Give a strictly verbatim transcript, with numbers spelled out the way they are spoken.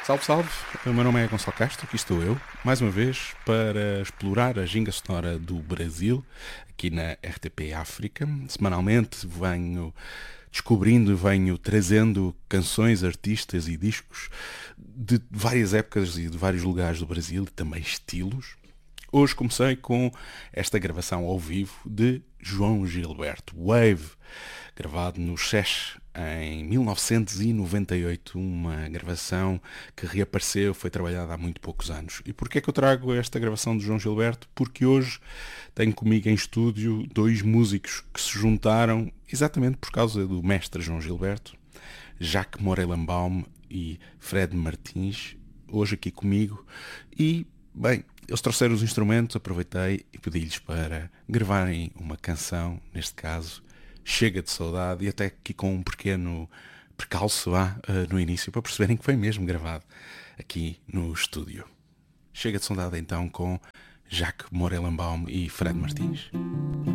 Salve, salve, o meu nome é Gonçalo Castro, aqui estou eu, mais uma vez, para explorar a ginga sonora do Brasil, aqui na R T P África. Semanalmente venho descobrindo, venho trazendo canções, artistas e discos de várias épocas e de vários lugares do Brasil, e também estilos. Hoje comecei com esta gravação ao vivo de João Gilberto, Wave, gravado no SES em mil novecentos e noventa e oito, uma gravação que reapareceu, foi trabalhada há muito poucos anos. E porquê é que eu trago esta gravação de João Gilberto? Porque hoje tenho comigo em estúdio dois músicos que se juntaram exatamente por causa do mestre João Gilberto, Jacques Morelenbaum e Fred Martins, hoje aqui comigo. E, bem, eles trouxeram os instrumentos, aproveitei e pedi-lhes para gravarem uma canção, neste caso, Chega de Saudade, e até aqui com um pequeno percalço lá uh, no início, para perceberem que foi mesmo gravado aqui no estúdio. Chega de Saudade então com Jacques Morelenbaum e Fred Martins.